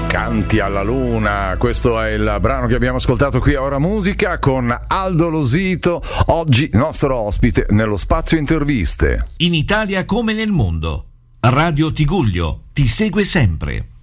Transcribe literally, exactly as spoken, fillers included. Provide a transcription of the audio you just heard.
Canti alla luna, questo è il brano che abbiamo ascoltato qui a Ora Musica con Aldo Losito, oggi nostro ospite nello spazio interviste. In Italia come nel mondo, Radio Tigullio ti segue sempre.